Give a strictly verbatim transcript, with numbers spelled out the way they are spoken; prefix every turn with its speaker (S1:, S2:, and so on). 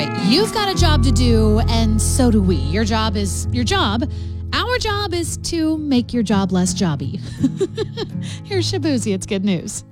S1: right. You've got a job to do, and so do we. Your job is your job. Our job is to make your job less jobby. Here's Shabuzi. It's good news.